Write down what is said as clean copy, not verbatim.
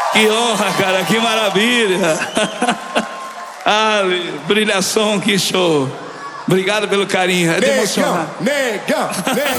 Que honra, cara, que maravilha. Brilhação, que show. Obrigado pelo carinho, é de emocionar. Negão, negão, negão.